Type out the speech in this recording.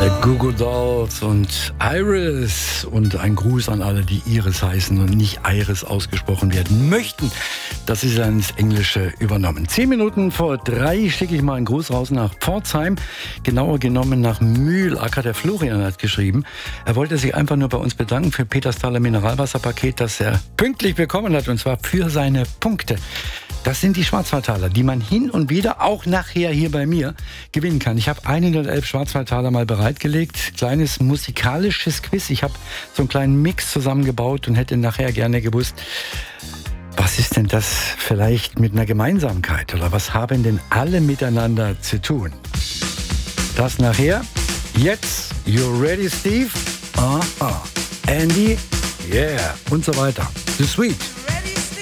Goo Goo Dolls und Iris und ein Gruß an alle, die Iris heißen und nicht Iris ausgesprochen werden möchten. Das ist ins Englische übernommen. 10 Minuten vor 3 schicke ich mal einen Gruß raus nach Pforzheim, genauer genommen nach Mühlacker. Der Florian hat geschrieben, er wollte sich einfach nur bei uns bedanken für Petersthaler Mineralwasserpaket, das er pünktlich bekommen hat, und zwar für seine Punkte. Das sind die Schwarzwaldtaler, die man hin und wieder auch nachher hier bei mir gewinnen kann. Ich habe 111 Schwarzwaldtaler mal bereitgelegt. Kleines musikalisches Quiz. Ich habe so einen kleinen Mix zusammengebaut und hätte nachher gerne gewusst, was ist denn das vielleicht mit einer Gemeinsamkeit? Oder was haben denn alle miteinander zu tun? Das nachher. Jetzt, you ready, Steve? Andy? Yeah. Und so weiter. The Sweet.